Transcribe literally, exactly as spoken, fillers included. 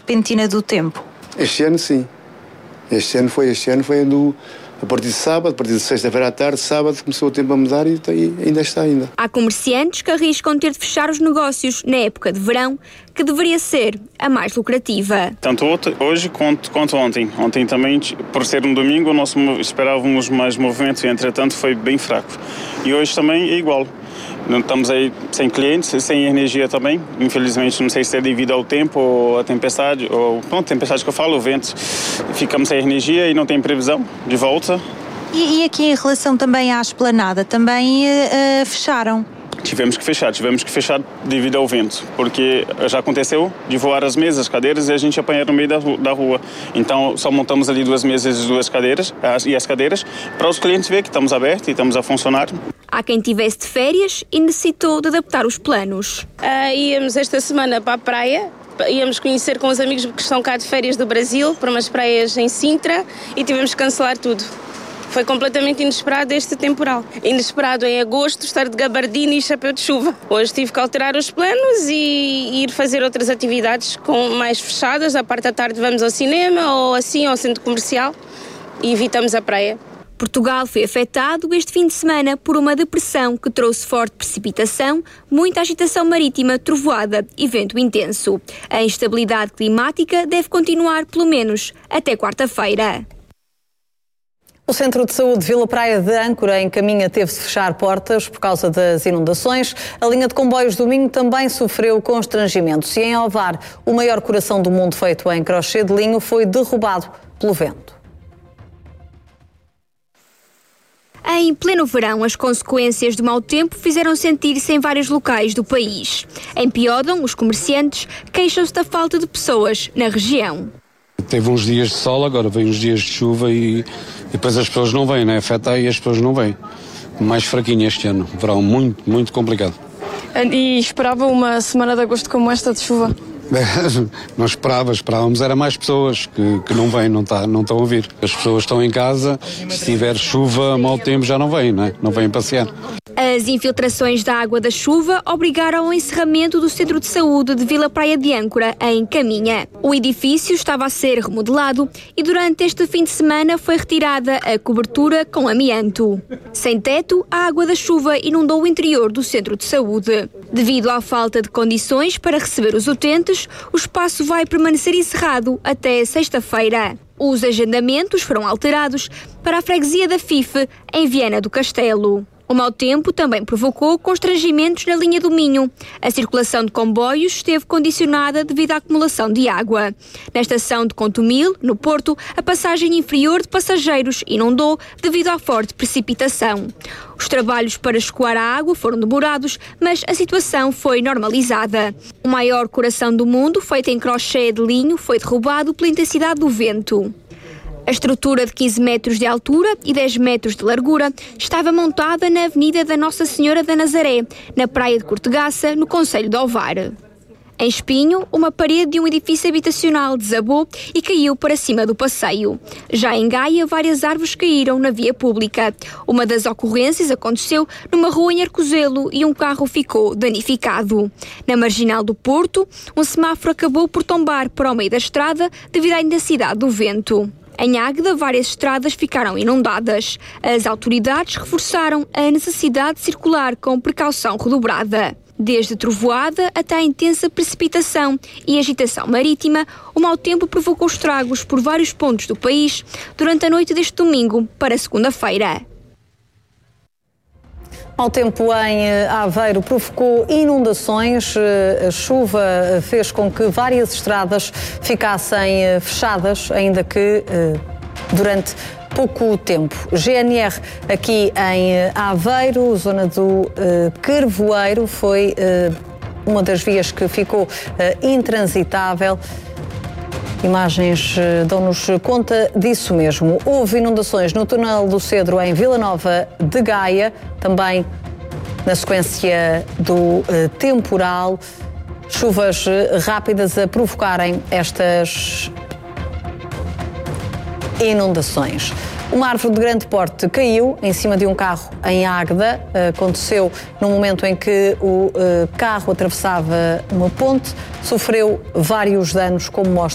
repentina do tempo? Este ano sim. Este ano foi, este ano foi do, a partir de sábado, a partir de sexta-feira à tarde, sábado começou o tempo a mudar e, e ainda está ainda. Há comerciantes que arriscam ter de fechar os negócios na época de verão, que deveria ser a mais lucrativa. Tanto hoje quanto, quanto ontem. Ontem também, por ser um domingo, nós esperávamos mais movimento e, entretanto, foi bem fraco. E hoje também é igual. Estamos aí sem clientes, sem energia também. Infelizmente, não sei se é devido ao tempo ou à tempestade, ou não, tempestade que eu falo, o vento. Ficamos sem energia e não tem previsão de volta. E, e aqui em relação também à esplanada, também uh, fecharam? Tivemos que fechar, tivemos que fechar devido ao vento, porque já aconteceu de voar as mesas, as cadeiras e a gente apanhar no meio da, da rua. Então só montamos ali duas mesas e duas cadeiras as, e as cadeiras para os clientes verem que estamos abertos e estamos a funcionar. Há quem tivesse de férias e necessitou de adaptar os planos. Uh, íamos esta semana para a praia. Íamos conhecer com os amigos que estão cá de férias do Brasil, para umas praias em Sintra, e tivemos que cancelar tudo. Foi completamente inesperado este temporal. Inesperado em agosto estar de gabardina e chapéu de chuva. Hoje tive que alterar os planos e ir fazer outras atividades com mais fechadas. À parte da tarde vamos ao cinema ou assim ao centro comercial e evitamos a praia. Portugal foi afetado este fim de semana por uma depressão que trouxe forte precipitação, muita agitação marítima, trovoada e vento intenso. A instabilidade climática deve continuar pelo menos até quarta-feira. O Centro de Saúde Vila Praia de Âncora, em Caminha, teve de fechar portas por causa das inundações. A linha de comboios do Minho também sofreu constrangimentos. E em Ovar, o maior coração do mundo feito em crochê de linho foi derrubado pelo vento. Em pleno verão, as consequências do mau tempo fizeram sentir-se em vários locais do país. Em Piódão, os comerciantes queixam-se da falta de pessoas na região. Teve uns dias de sol, agora vem uns dias de chuva e, e depois as pessoas não vêm, né? Afeta aí as pessoas não vêm. Mais fraquinho este ano, verão muito, muito complicado. E esperava uma semana de agosto como esta de chuva? Não esperava, esperávamos era mais pessoas que, que não vêm, não, tá, não estão a ouvir. As pessoas estão em casa, se tiver chuva, mau tempo já não vêm, né? Não vêm passear. As infiltrações da água da chuva obrigaram ao encerramento do Centro de Saúde de Vila Praia de Âncora, em Caminha. O edifício estava a ser remodelado e durante este fim de semana foi retirada a cobertura com amianto. Sem teto, a água da chuva inundou o interior do Centro de Saúde. Devido à falta de condições para receber os utentes, o espaço vai permanecer encerrado até sexta-feira. Os agendamentos foram alterados para a freguesia da F I F, em Viana do Castelo. O mau tempo também provocou constrangimentos na linha do Minho. A circulação de comboios esteve condicionada devido à acumulação de água. Na estação de Contumil, no Porto, a passagem inferior de passageiros inundou devido à forte precipitação. Os trabalhos para escoar a água foram demorados, mas a situação foi normalizada. O maior coração do mundo, feito em crochê de linho, foi derrubado pela intensidade do vento. A estrutura de quinze metros de altura e dez metros de largura estava montada na Avenida da Nossa Senhora da Nazaré, na Praia de Cortegaça, no concelho de Ovar. Em Espinho, uma parede de um edifício habitacional desabou e caiu para cima do passeio. Já em Gaia, várias árvores caíram na via pública. Uma das ocorrências aconteceu numa rua em Arcozelo e um carro ficou danificado. Na Marginal do Porto, um semáforo acabou por tombar para o meio da estrada devido à intensidade do vento. Em Águeda, várias estradas ficaram inundadas. As autoridades reforçaram a necessidade de circular com precaução redobrada. Desde trovoada até a intensa precipitação e agitação marítima, o mau tempo provocou estragos por vários pontos do país durante a noite deste domingo para segunda-feira. Mau tempo em Aveiro provocou inundações. A chuva fez com que várias estradas ficassem fechadas, ainda que durante pouco tempo. G N R aqui em Aveiro, zona do Carvoeiro, foi uma das vias que ficou intransitável. Imagens dão-nos conta disso mesmo. Houve inundações no túnel do Cedro em Vila Nova de Gaia, também na sequência do uh, temporal. Chuvas rápidas a provocarem estas inundações. Uma árvore de grande porte caiu em cima de um carro em Águeda. Aconteceu no momento em que o uh, carro atravessava uma ponte. Sofreu vários danos, como mostra